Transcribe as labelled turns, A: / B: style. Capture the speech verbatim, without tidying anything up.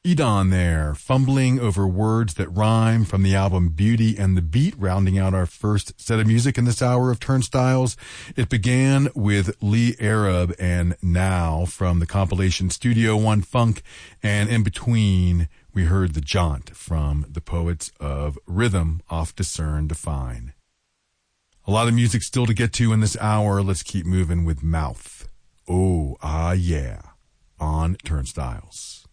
A: Edon there, fumbling over words that rhyme from the album Beauty and the Beat, rounding out our first set of music in this hour of Turnstiles. It began with Lee Arab and Now from the compilation Studio One Funk, and in between we heard The Jaunt from the Poets of Rhythm off Discern Define. A lot of music still to get to in this hour. Let's keep moving with Mouth. Oh, ah, yeah, on Turnstiles.